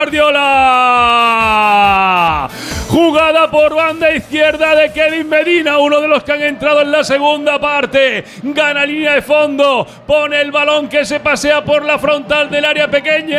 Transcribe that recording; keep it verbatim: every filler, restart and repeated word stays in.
Guardiola. Jugada por banda izquierda de Kevin Medina, uno de los que han entrado en la segunda parte. Gana línea de fondo, pone el balón que se pasea por la frontal del área pequeña.